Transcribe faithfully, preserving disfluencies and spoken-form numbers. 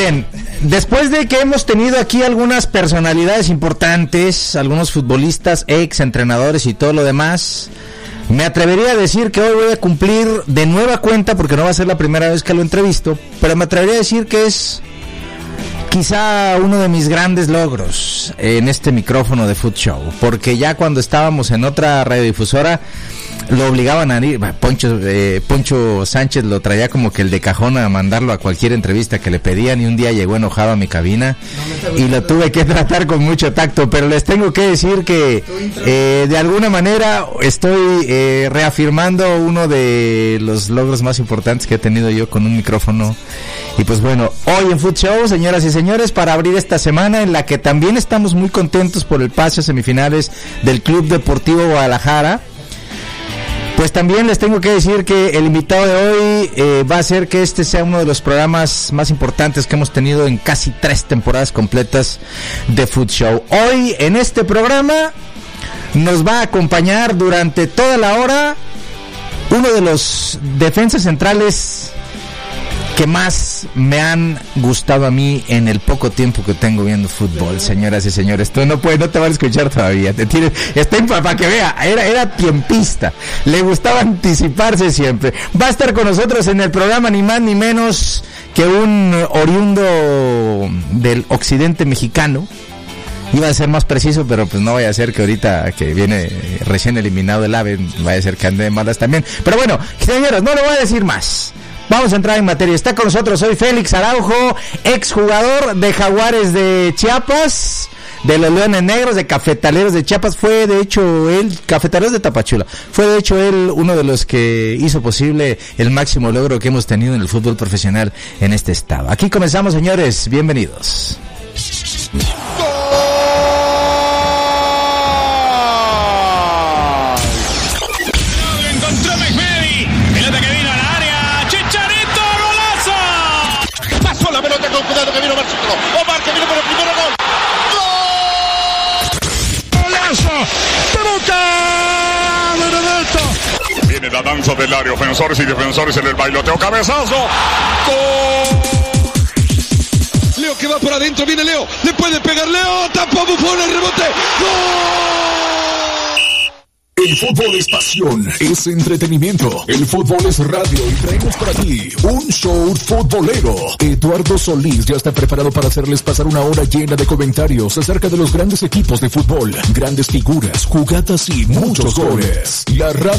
Bien, después de que hemos tenido aquí algunas personalidades importantes, algunos futbolistas, ex entrenadores y todo lo demás, me atrevería a decir que hoy voy a cumplir de nueva cuenta, porque no va a ser la primera vez que lo entrevisto, pero me atrevería a decir que es quizá uno de mis grandes logros en este micrófono de Foot Show, porque ya cuando estábamos en otra radiodifusora lo obligaban a ir, Poncho, eh, Poncho Sánchez lo traía como que el de cajón a mandarlo a cualquier entrevista que le pedían, y un día llegó enojado a mi cabina no y lo tuve que tratar con mucho tacto, pero les tengo que decir que eh, de alguna manera estoy eh, reafirmando uno de los logros más importantes que he tenido yo con un micrófono. Y pues bueno, hoy en Foot Show, señoras y señores, para abrir esta semana en la que también estamos muy contentos por el pase a semifinales del Club Deportivo Guadalajara, pues también les tengo que decir que el invitado de hoy eh, va a hacer que este sea uno de los programas más importantes que hemos tenido en casi tres temporadas completas de Foot Show. Hoy en este programa nos va a acompañar durante toda la hora uno de los defensas centrales que más me han gustado a mí en el poco tiempo que tengo viendo fútbol, señoras y señores. Tú no puedes, no te van a escuchar todavía. Te tienes, está para que vea, era, era tiempista. Le gustaba anticiparse siempre. Va a estar con nosotros en el programa ni más ni menos que un oriundo del occidente mexicano. Iba a ser más preciso, pero pues no vaya a ser que ahorita que viene recién eliminado el AVE, vaya a ser que ande de malas también. Pero bueno, señoras, no le voy a decir más. Vamos a entrar en materia. Está con nosotros hoy Félix Araujo, exjugador de Jaguares de Chiapas, de los Leones Negros, de Cafetaleros de Chiapas. Fue de hecho él, Cafetaleros de Tapachula, fue de hecho él uno de los que hizo posible el máximo logro que hemos tenido en el fútbol profesional en este estado. Aquí comenzamos, señores, bienvenidos. Omar que vino por el primer gol. ¡Gol! ¡Golazo! ¡De Benedetto! Viene la danza del área, ofensores y defensores en el bailoteo. ¡Cabezazo! ¡Gol! Leo que va por adentro, viene Leo. Le puede pegar Leo. Tapó Buffon el rebote. ¡Gol! El fútbol es pasión, es entretenimiento. El fútbol es radio y traemos para ti un show futbolero. Eduardo Solís ya está preparado para hacerles pasar una hora llena de comentarios acerca de los grandes equipos de fútbol, grandes figuras, jugadas y muchos goles. La radio